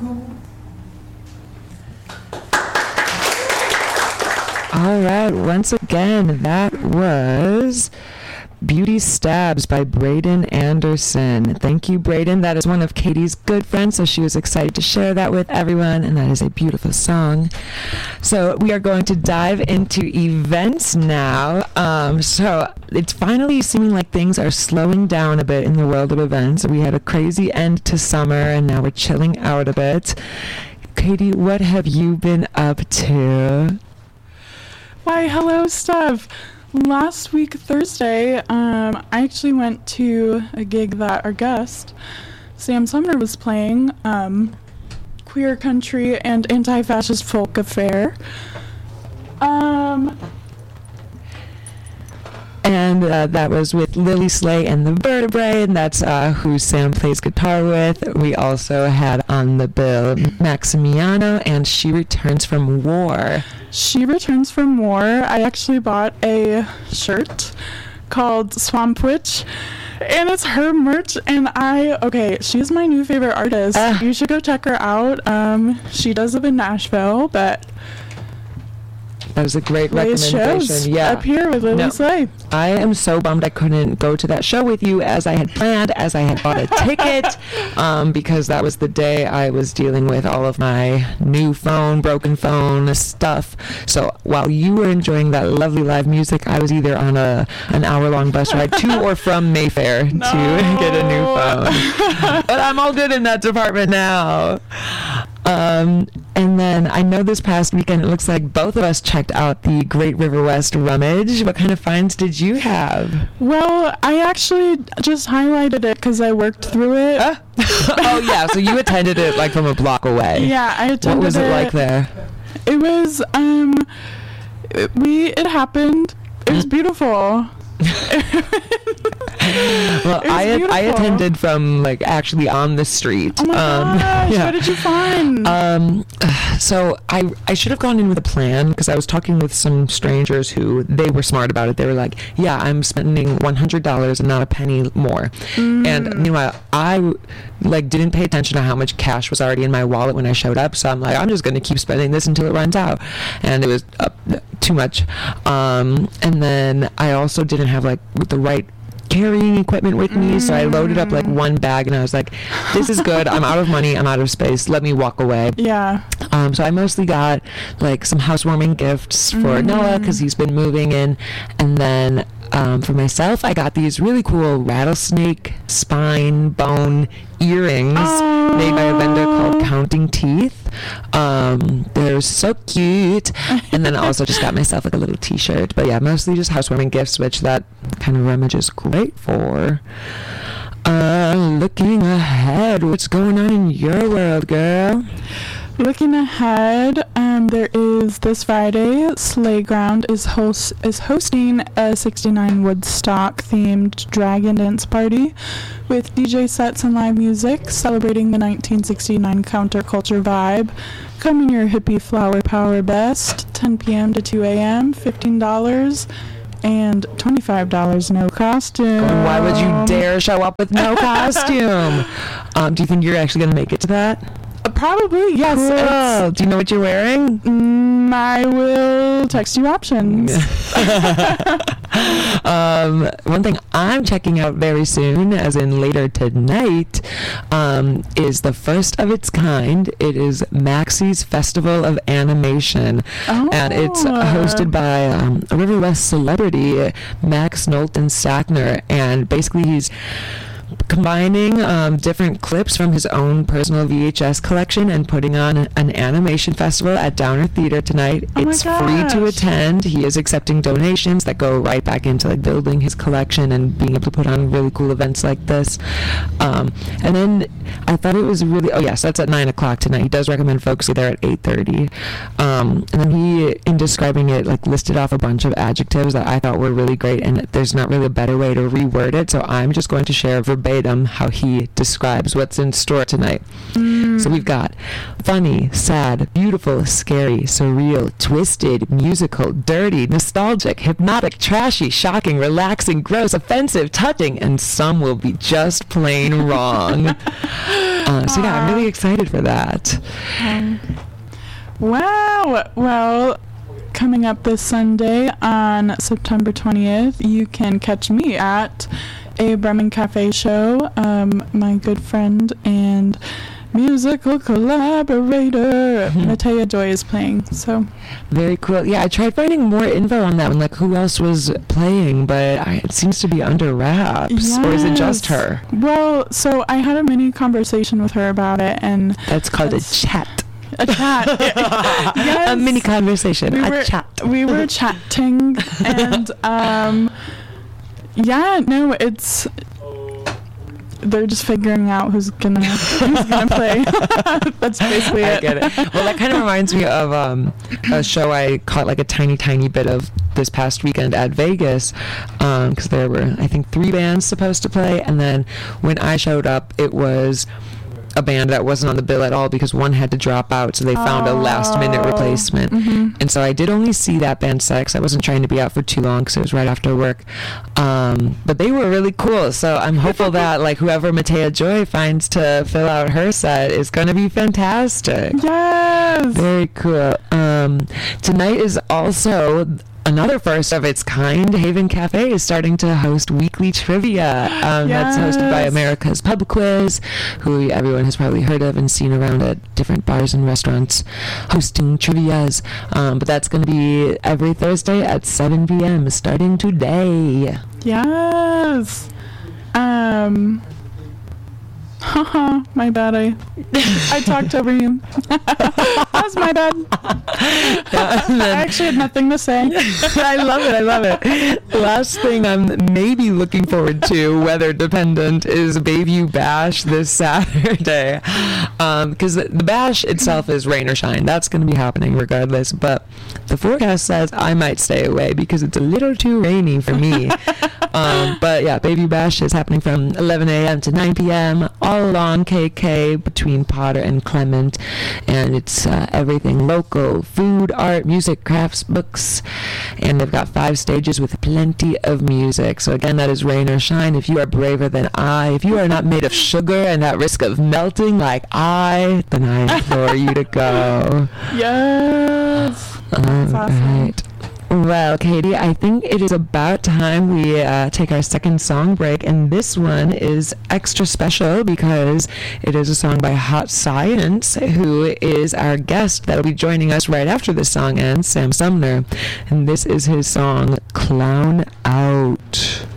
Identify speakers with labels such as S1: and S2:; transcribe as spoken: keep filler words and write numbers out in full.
S1: All right, once again, that was Beauty Stabs by Braden Anderson. Thank you, Braden. That is one of Katie's good friends, so she was excited to share that with everyone, and that is a beautiful song. So we are going to dive into events now. Um, so it's finally seeming like things are slowing down a bit in the world of events. We had a crazy end to summer, and now we're chilling out a bit. Katie, what have you been up to?
S2: Why, hello, Steph. Last week, Thursday, um, I actually went to a gig that our guest, Sam Sumner, was playing, um, Queer Country and Anti-Fascist Folk Affair. Um...
S1: And uh, that was with Lily Slay and the Vertebrae, and that's uh, who Sam plays guitar with. We also had on the bill Maximiano, and She Returns from War.
S2: She Returns from War. I actually bought a shirt called Swamp Witch, and it's her merch, and I, okay, she's my new favorite artist. Uh, you should go check her out. Um, she does live in Nashville, but...
S1: That was a great
S2: Liz
S1: recommendation.
S2: Shows
S1: yeah.
S2: Up here with Lily
S1: no,
S2: Slay.
S1: I am so bummed I couldn't go to that show with you as I had planned, as I had bought a ticket, um, because that was the day I was dealing with all of my new phone, broken phone stuff. So while you were enjoying that lovely live music, I was either on a an hour-long bus ride to or from Mayfair no. to get a new phone. But I'm all good in that department now. Um, and then I know this past weekend it looks like both of us checked out the Great River West Rummage. What kind of finds did you have?
S2: Well, I actually just highlighted it because I worked through it.
S1: Uh? Oh yeah, so you attended it like from a block away.
S2: Yeah, I attended it.
S1: What was it, it like there?
S2: It was, um, it, we, it happened. It was beautiful.
S1: Well, I I attended from like actually on the street.
S2: Oh my
S1: um,
S2: gosh!
S1: Yeah.
S2: What did you find?
S1: Um, so I I should have gone in with a plan because I was talking with some strangers who they were smart about it. They were like, "Yeah, I'm spending one hundred dollars and not a penny more." Mm. And meanwhile, I like didn't pay attention to how much cash was already in my wallet when I showed up. So I'm like, I'm just going to keep spending this until it runs out, and it was uh, too much. Um, and then I also didn't have like the right carrying equipment with me, mm. so I loaded up like one bag and I was like, this is good, I'm out of money, I'm out of space, let me walk away.
S2: Yeah.
S1: Um, so I mostly got like some housewarming gifts for mm. Noah because he's been moving in, and then um, for myself I got these really cool rattlesnake spine bone earrings oh. made by a vendor called Counting Teeth. Um, they're so cute. And then I also just got myself like a little t-shirt. But yeah, mostly just housewarming gifts, which that kind of rummage is great for. Uh, looking ahead, what's going on in your world, girl?
S2: Looking ahead, um, there is this Friday, Slayground is host is hosting a sixty-nine Woodstock themed dragon dance party with D J sets and live music celebrating the nineteen sixty-nine counterculture vibe. Come in your hippie flower power best, ten p.m. to two a.m., fifteen dollars. And twenty-five dollars no costume.
S1: And why would you dare show up with no costume? Um, do you think you're actually going to make it to that?
S2: Uh, probably, yes.
S1: Cool. Do you know what you're wearing?
S2: Mm, I will text you options.
S1: um, one thing I'm checking out very soon, as in later tonight, um, is the first of its kind. It is Maxie's Festival of Animation.
S2: Oh.
S1: And it's hosted by um, a River West celebrity, Max Knowlton Sackner. And basically he's combining um, different clips from his own personal V H S collection and putting on a, an animation festival at Downer Theater tonight.
S2: Oh
S1: it's free to attend. He is accepting donations that go right back into like building his collection and being able to put on really cool events like this. Um, and then I thought it was really, oh yes, that's at nine o'clock tonight. He does recommend folks be there at eight thirty. Um, and then he, in describing it, like listed off a bunch of adjectives that I thought were really great, and there's not really a better way to reword it, so I'm just going to share verbatim how he describes what's in store tonight. Mm. So we've got funny, sad, beautiful, scary, surreal, twisted, musical, dirty, nostalgic, hypnotic, trashy, shocking, relaxing, gross, offensive, touching, and some will be just plain wrong. Uh, so yeah, I'm really excited for that.
S2: Um, wow. Well, coming up this Sunday on September twentieth, you can catch me at a Bremen Cafe show. Um, my good friend and musical collaborator Matea Joy is playing. So
S1: very cool. Yeah, I tried finding more info on that one, like who else was playing, but I, it seems to be under wraps.
S2: Yes.
S1: Or is it just her?
S2: Well, so I had a mini conversation with her about it, and
S1: that's called
S2: that's
S1: a chat.
S2: A chat. Yes.
S1: A mini conversation.
S2: We
S1: a
S2: were,
S1: chat.
S2: We were chatting, and um, yeah, no, it's. They're just figuring out who's gonna who's gonna play. That's basically
S1: I
S2: it.
S1: I get it. Well, that kind of reminds me of um, a show I caught like a tiny, tiny bit of this past weekend at Vegas, because um, there were I think three bands supposed to play, and then when I showed up, it was a band that wasn't on the bill at all because one had to drop out, so they found
S2: oh.
S1: a last minute replacement.
S2: Mm-hmm.
S1: And so I did only see that band set 'cause I wasn't trying to be out for too long because it was right after work. Um, but they were really cool, so I'm hopeful that like whoever Matea Joy finds to fill out her set is going to be fantastic.
S2: Yes!
S1: Very cool. Um, tonight is also another first of its kind. Haven Cafe is starting to host weekly trivia. Um,
S2: yes.
S1: That's hosted by America's Pub Quiz, who everyone has probably heard of and seen around at different bars and restaurants hosting trivias. Um, but that's going to be every Thursday at seven p.m. starting today.
S2: Yes. Um. Haha, my bad. I I talked over you. That was my bad.
S1: Yeah, and then,
S2: I actually had nothing to say.
S1: I love it. I love it. Last thing I'm maybe looking forward to, weather dependent, is Bayview Bash this Saturday. Because um, the Bash itself is rain or shine. That's going to be happening regardless. But the forecast says I might stay away because it's a little too rainy for me. um, but yeah, Bayview Bash is happening from eleven a.m. to nine p.m. all along K K between Potter and Clement, and it's uh, everything local: food, art, music, crafts, books, and they've got five stages with plenty of music. So again, that is rain or shine. If you are braver than I, if you are not made of sugar and at risk of melting like I, then I implore you to go.
S2: Yes.
S1: All
S2: That's awesome.
S1: right. Well, Katie, I think it is about time we uh, take our second song break, and this one is extra special because it is a song by Hot Science, who is our guest that will be joining us right after this song ends, Sam Sumner, and this is his song, Clown Out.